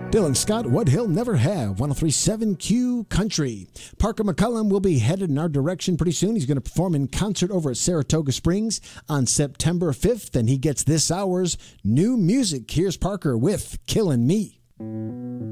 Dylan Scott, What He'll Never Have, 103.7 Q Country. Parker McCullum will be headed in our direction pretty soon. He's going to perform in concert over at Saratoga Springs on September 5th, and he gets this hour's new music. Here's Parker with Killin' Me.